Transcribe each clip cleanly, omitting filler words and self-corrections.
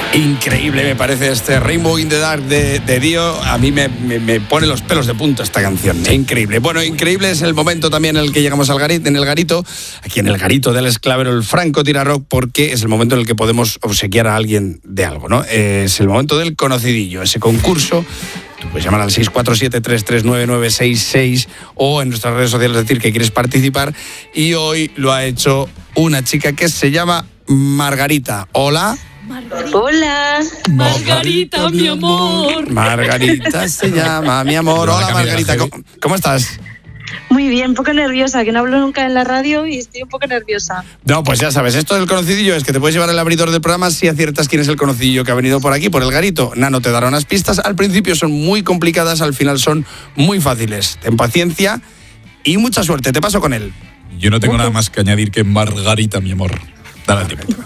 Increíble me parece este Rainbow in the Dark de Dio. A mí me pone los pelos de punta esta canción. Increíble. Bueno, increíble es el momento también en el que llegamos al garito, aquí en el garito del Esclavero, el Franco Tira Rock, porque es el momento en el que podemos obsequiar a alguien de algo, ¿no? Es el momento del conocidillo, ese concurso. Tú puedes llamar al 647-339-966 o en nuestras redes sociales decir que quieres participar. Y hoy lo ha hecho una chica que se llama Margarita. Hola. Hola. Margarita, mi amor. Margarita se llama, mi amor. Hola, Margarita. ¿Cómo estás? Muy bien, un poco nerviosa, que no hablo nunca en la radio y estoy un poco nerviosa. No, pues ya sabes, esto del conocidillo es que te puedes llevar el abridor del programa si aciertas quién es el conocidillo que ha venido por aquí, por el garito. Nano te dará unas pistas. Al principio son muy complicadas, al final son muy fáciles. Ten paciencia y mucha suerte. Te paso con él. Yo no tengo nada más que añadir que Margarita, mi amor. Dale al tiempo.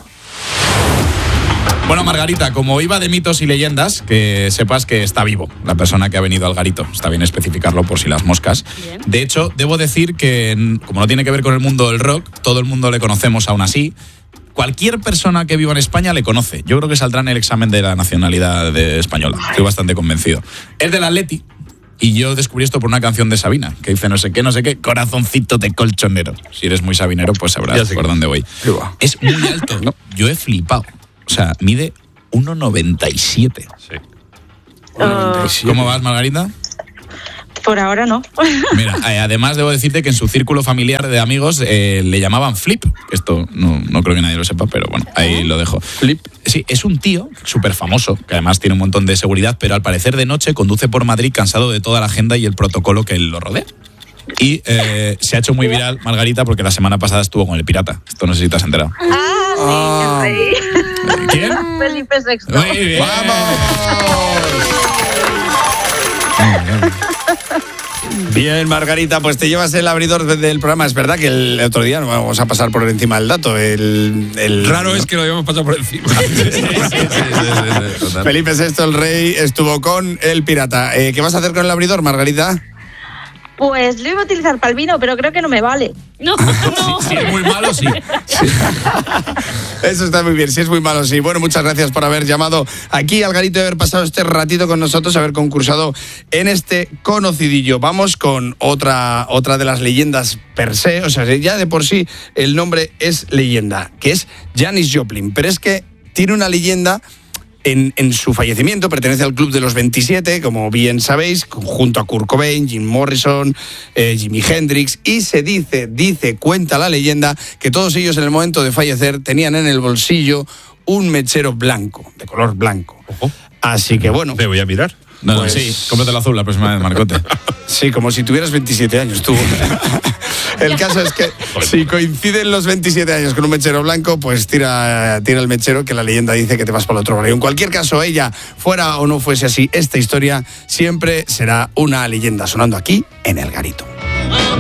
Bueno, Margarita, como iba de mitos y leyendas, que sepas que está vivo la persona que ha venido al garito. Está bien especificarlo por si las moscas. Bien. De hecho, debo decir que, como no tiene que ver con el mundo del rock, todo el mundo le conocemos aún así. Cualquier persona que viva en España le conoce. Yo creo que saldrá en el examen de la nacionalidad española. Estoy bastante convencido. Es del Atleti. Y yo descubrí esto por una canción de Sabina, que dice no sé qué, corazoncito de colchonero. Si eres muy sabinero, pues sabrás por dónde voy. Es muy alto, ¿no? Yo he flipado. O sea, mide 1,97. Sí. 1,97. ¿Cómo vas, Margarita? Por ahora no. Mira, además debo decirte que en su círculo familiar de amigos le llamaban Flip. Esto no creo que nadie lo sepa, pero bueno, ahí lo dejo. Flip. Sí, es un tío súper famoso, que además tiene un montón de seguridad, pero al parecer de noche conduce por Madrid cansado de toda la agenda y el protocolo que lo rodea. Y se ha hecho muy viral, Margarita, porque la semana pasada estuvo con el pirata. Esto no sé si te has enterado. Ah, sí, ¿Quién? Felipe VI. Muy bien. ¡Vamos! Bien, Margarita, pues te llevas el abridor del programa. Es verdad que el otro día no vamos a pasar por encima del dato. El raro es que lo habíamos pasado por encima. Sí. Felipe VI, el rey, estuvo con el pirata. ¿Qué vas a hacer con el abridor, Margarita? Pues lo iba a utilizar para el vino, pero creo que no me vale. No. Si es muy malo, sí. Eso está muy bien, si es muy malo, sí. Bueno, muchas gracias por haber llamado aquí al garito y haber pasado este ratito con nosotros, haber concursado en este conocidillo. Vamos con otra de las leyendas per se, o sea, ya de por sí el nombre es leyenda, que es Janis Joplin, pero es que tiene una leyenda. En su fallecimiento, pertenece al Club de los 27, como bien sabéis, junto a Kurt Cobain, Jim Morrison, Jimi Hendrix, y se cuenta la leyenda, que todos ellos en el momento de fallecer tenían en el bolsillo un mechero blanco, de color blanco. Ojo. Así que bueno. Te voy a mirar. No, pues, sí, cómprate el azul la próxima vez, Marcote. Sí, como si tuvieras 27 años tú. El caso es que si coinciden los 27 años con un mechero blanco, pues tira el mechero, que la leyenda dice que te vas para el otro barrio. En cualquier caso, ella, fuera o no fuese así, esta historia siempre será una leyenda sonando aquí en El Garito.